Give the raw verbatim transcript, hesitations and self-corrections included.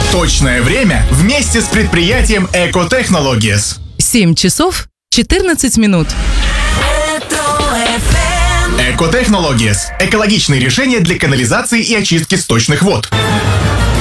Точное время вместе с предприятием Экотехнологиес. семь часов четырнадцать минут. Экотехнологиес. Экологичные решения для канализации и очистки сточных вод.